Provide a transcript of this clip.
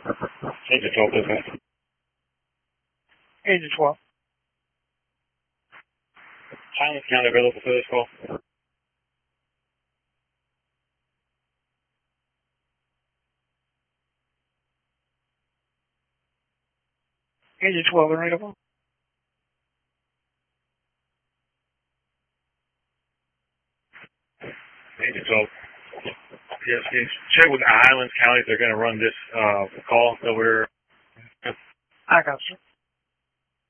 Agent 12, please. Agent 12. Highlands County available for this call. Agent 12 available. Agent 12. Yes, can you check with Highlands County if they're going to run this call that we're... I got you.